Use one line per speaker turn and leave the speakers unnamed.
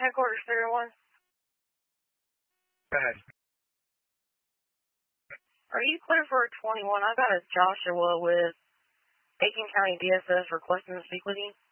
Headquarters 301.
Go ahead.
Are you clear for a 21? I got a Joshua with Aiken County DSS requesting to speak with you.